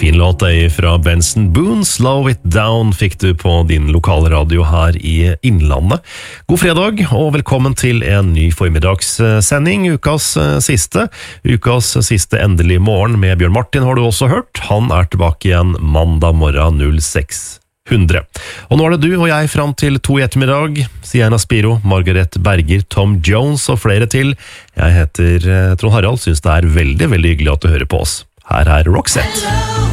Fin låt fra Benson Boone, Slow It Down, fikk du på din lokale radio her i Innlandet. God fredag, og velkommen til en ny formidagssending, ukas siste endelig morgen med Bjørn Martin har du også hørt. Han tilbake igjen mandag morgen 06:00. Og nå det du og jeg fram til 2 i ettermiddag. Sienna Spiro, Margaret Berger, Tom Jones og flere til. Jeg heter Trond Harald, synes det veldig, veldig hyggelig at du hører på oss. Her Roxette.